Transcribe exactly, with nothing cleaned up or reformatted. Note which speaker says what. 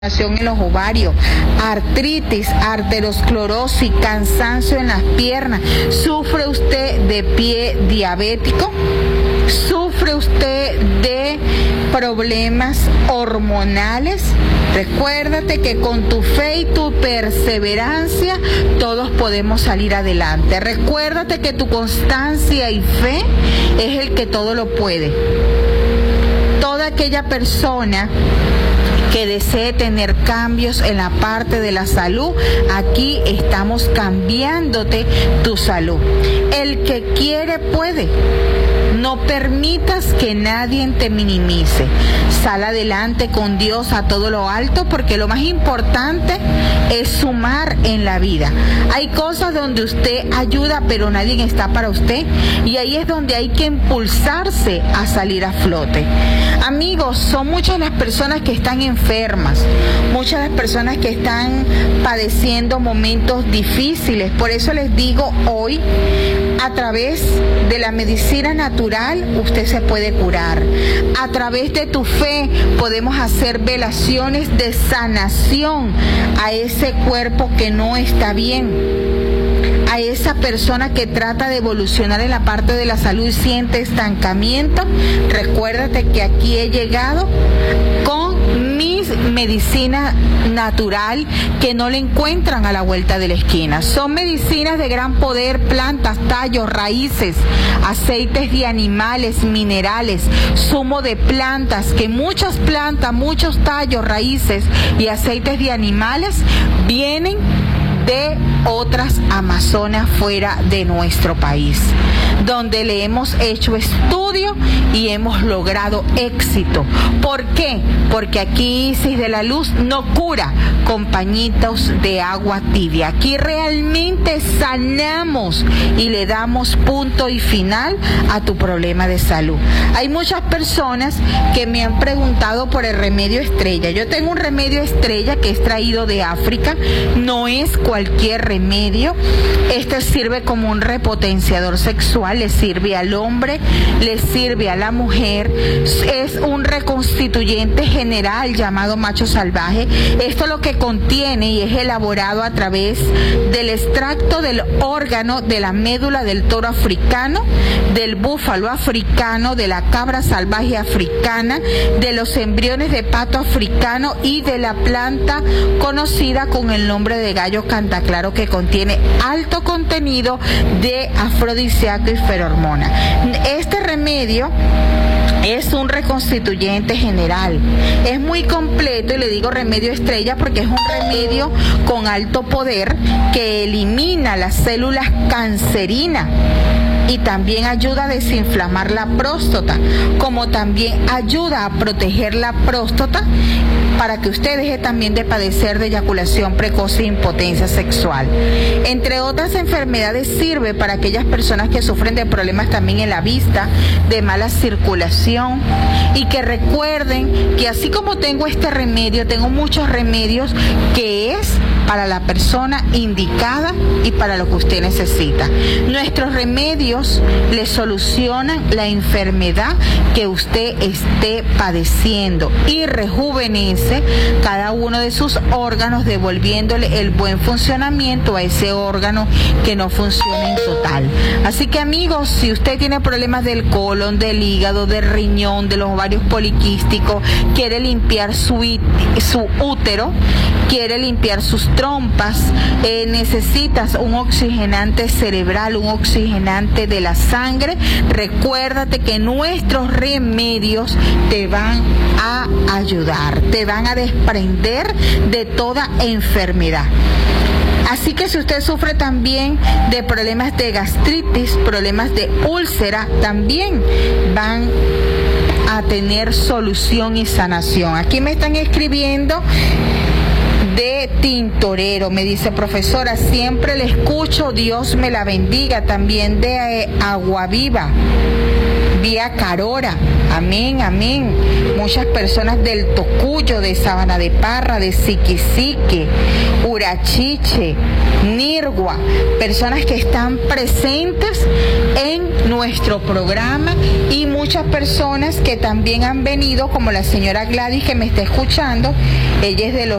Speaker 1: en los ovarios, artritis, arteriosclerosis, cansancio en las piernas. ¿Sufre usted de pie diabético? ¿Sufre usted de problemas hormonales? Recuérdate que con tu fe y tu perseverancia todos podemos salir adelante. Recuérdate que tu constancia y fe es el que todo lo puede. Toda aquella persona que desee tener cambios en la parte de la salud, aquí estamos cambiándote tu salud. El que quiere puede. No permitas que nadie te minimice. Sal adelante con Dios a todo lo alto, porque lo más importante es sumar en la vida. Hay cosas donde usted ayuda, pero nadie está para usted, y ahí es donde hay que impulsarse a salir a flote. Amigos, son muchas las personas que están enfermas, muchas las personas que están padeciendo momentos difíciles. Por eso les digo hoy, a través de la medicina natural, usted se puede curar. A través de tu fe podemos hacer velaciones de sanación a ese cuerpo que no está bien, a esa persona que trata de evolucionar en la parte de la salud y siente estancamiento. Recuérdate que aquí he llegado con mis medicinas natural que no le encuentran a la vuelta de la esquina. Son medicinas de gran poder, plantas, tallos, raíces, aceites de animales, minerales, zumo de plantas, que muchas plantas, muchos tallos, raíces y aceites de animales vienen de otras Amazonas fuera de nuestro país, donde le hemos hecho estudio y hemos logrado éxito. ¿Por qué? Porque aquí Isis de la Luz no cura con pañitos de agua tibia. Aquí realmente sanamos y le damos punto y final a tu problema de salud. Hay muchas personas que me han preguntado por el remedio estrella. Yo tengo un remedio estrella que es traído de África. No es cualquier remedio. Este sirve como un repotenciador sexual, le sirve al hombre, le sirve a la mujer. Es un reconstituyente general llamado macho salvaje. Esto lo que contiene y es elaborado a través del extracto del órgano de la médula del toro africano, del búfalo africano, de la cabra salvaje africana, de los embriones de pato africano y de la planta conocida con el nombre de gallo cantaclaro, que contiene alto contenido de afrodisíaco y feromona. Este remedio es un reconstituyente general, es muy completo, y le digo remedio estrella porque es un remedio con alto poder que elimina las células cancerinas y también ayuda a desinflamar la próstata, como también ayuda a proteger la próstata para que usted deje también de padecer de eyaculación precoz e impotencia sexual. Entre otras enfermedades, sirve para aquellas personas que sufren de problemas también en la vista, de mala circulación, y que recuerden que así como tengo este remedio, tengo muchos remedios que es para la persona indicada y para lo que usted necesita. Nuestros remedios le solucionan la enfermedad que usted esté padeciendo y rejuvenece cada uno de sus órganos, devolviéndole el buen funcionamiento a ese órgano que no funciona en total. Así que, amigos, si usted tiene problemas del colon, del hígado, del riñón, de los ovarios poliquísticos, quiere limpiar su, su útero, quiere limpiar sus trompas, eh, necesitas un oxigenante cerebral, un oxigenante de la sangre, recuérdate que nuestros remedios te van a ayudar, te van a desprender de toda enfermedad. Así que si usted sufre también de problemas de gastritis, problemas de úlcera, también van a tener solución y sanación. Aquí me están escribiendo de Tintorero, me dice: profesora, siempre le escucho, Dios me la bendiga. También de eh, Agua Viva, vía Carora, amén, amén. Muchas personas del Tocuyo, de Sabana de Parra, de Siquisique, Urachiche, Nirgua, personas que están presentes en nuestro programa y muchas personas que también han venido, como la señora Gladys que me está escuchando, ella es de los